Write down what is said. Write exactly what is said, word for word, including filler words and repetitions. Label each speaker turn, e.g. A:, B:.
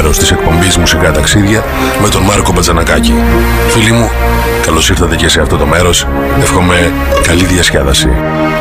A: μέρος της εκπομπής Μουσικά Ταξίδια με τον Μάρκο Μπατζανακάκη. Φίλοι μου, καλώς ήρθατε και σε αυτό το μέρος. Εύχομαι καλή διασκέδαση.